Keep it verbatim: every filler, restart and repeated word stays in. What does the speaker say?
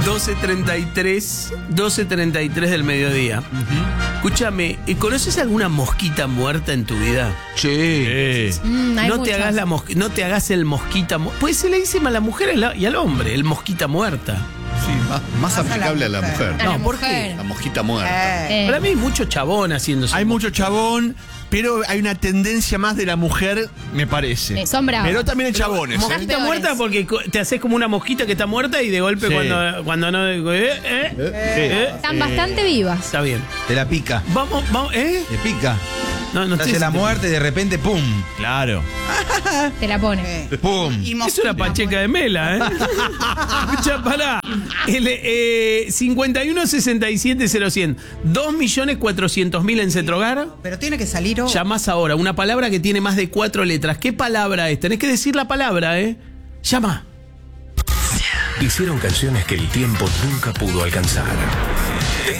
doce treinta y tres, doce treinta y tres del mediodía. Uh-huh. Escúchame, ¿conoces alguna mosquita muerta en tu vida? Sí. Mm, hay no, muchas. te hagas la mosqu- no te hagas el mosquita muerta. Pues se le dice a la mujer y al hombre, el mosquita muerta. Sí, más, más aplicable a la mujer. A la No, ¿por mujer. qué? La mosquita muerta. Eh. Para mí hay mucho chabón haciendo eso. Hay mucho chabón, pero hay una tendencia más de la mujer, me parece. Sí, son bravos. Pero también hay chabones. ¿eh? Mosquita Peores. muerta porque co- te haces como una mosquita que está muerta y de golpe Sí. cuando, cuando no... Eh, eh, eh, Están bastante vivas. Está bien. Te la pica. Vamos, vamos, ¿eh? Te pica. No, no Te sé hace si la te- muerte y de repente, ¡pum! Claro. Te la pone. ¡Pum! Y Es mosquita, una pacheca de mela, ¿eh? Escucha, pará. El, eh, cincuenta y uno sesenta y siete cero cien. dos millones cuatrocientos mil en Cetrogar. Pero tiene que salir hoy. Llamás ahora. Una palabra que tiene más de cuatro letras. ¿Qué palabra es? Tenés que decir la palabra, ¿eh? Llama. Hicieron canciones que el tiempo nunca pudo alcanzar.